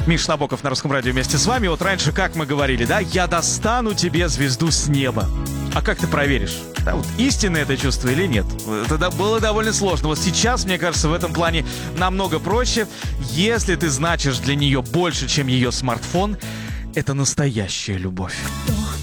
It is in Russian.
Миша Набоков на Русском радио вместе с вами. Вот раньше, как мы говорили, да, я достану тебе звезду с неба. А как ты проверишь? Да, вот истинное это чувство или нет? Это было довольно сложно. Вот сейчас, мне кажется, в этом плане намного проще. Если ты значишь для нее больше, чем ее смартфон, это настоящая любовь.